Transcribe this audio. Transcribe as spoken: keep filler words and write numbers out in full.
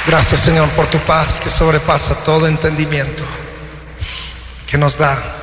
Gracias, Señor, por tu paz que sobrepasa todo entendimiento, que nos da